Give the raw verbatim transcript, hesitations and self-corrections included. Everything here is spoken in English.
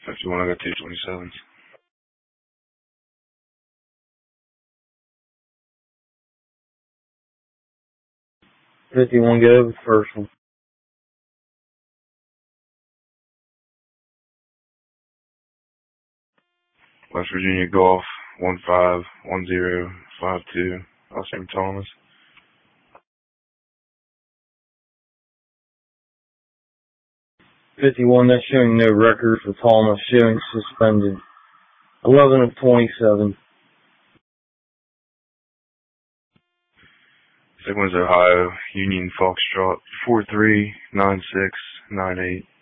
fifty-one, I got two twenty-sevens. fifty-one, go with the first one. West Virginia Golf, one five one zero five two, Austin Thomas. fifty-one, that's showing no record for Thomas, showing suspended. eleven of twenty-seven. Second one's Ohio, Union Foxtrot, four three nine six nine eight.